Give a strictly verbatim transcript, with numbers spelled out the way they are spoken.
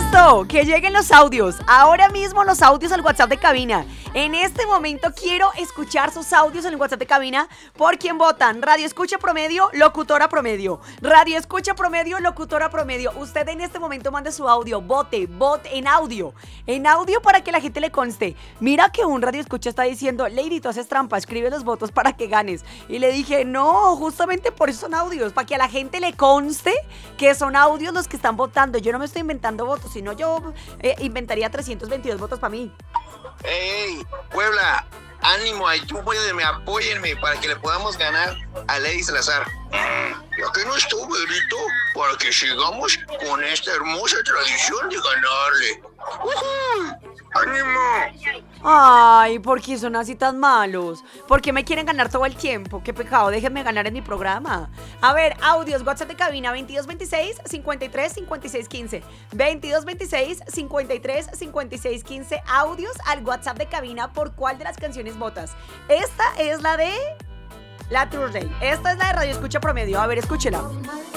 Listo, que lleguen los audios. Ahora mismo los audios al WhatsApp de cabina. En este momento quiero escuchar sus audios en el WhatsApp de cabina. ¿Por quién votan? Radio Escucha Promedio, Locutora Promedio. Radio Escucha Promedio, Locutora Promedio. Usted en este momento mande su audio. Vote, vote en audio. En audio para que la gente le conste. Mira que un Radio Escucha está diciendo, Lady, tú haces trampa, escribe los votos para que ganes. Y le dije, no, justamente por eso son audios, para que a la gente le conste que son audios los que están votando. Yo no me estoy inventando votos, sino yo eh, inventaría trescientos veintidós votos para mí. ¡Ey, Puebla! ¡Ánimo! Ayúdenme, apóyenme para que le podamos ganar a Lady Salazar. Ya que no estuvo, Pedrito, para que sigamos con esta hermosa tradición de ganarle. ¡Uh-huh! ¡Ánimo! Ay, ¿por qué son así tan malos? ¿Por qué me quieren ganar todo el tiempo? ¡Qué pecado! Déjenme ganar en mi programa. A ver, audios, WhatsApp de cabina veintidós veintiséis, cincuenta y tres, cincuenta y seis quince. veintidós veintiséis, cincuenta y tres, cincuenta y seis quince. Audios al WhatsApp de cabina. ¿Por cuál de las canciones votas? Esta es la de... La True Day. Esta es la de Radio Escucha Promedio. A ver, escúchela.